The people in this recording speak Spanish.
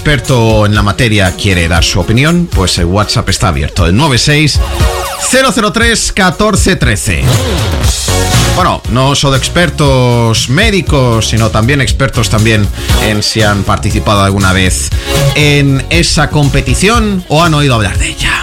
experto en la materia quiere dar su opinión, pues el WhatsApp está abierto, el 96 003 1413. Bueno, no solo expertos médicos, sino también expertos también en si han participado alguna vez en esa competición o han oído hablar de ella.